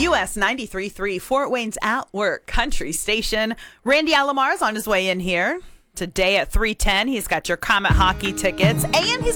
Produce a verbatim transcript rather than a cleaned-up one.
U S ninety-three point three, Fort Wayne's At Work Country Station. Randy Alamar's on his way in here today at three ten. He's got your Comet hockey tickets, and he's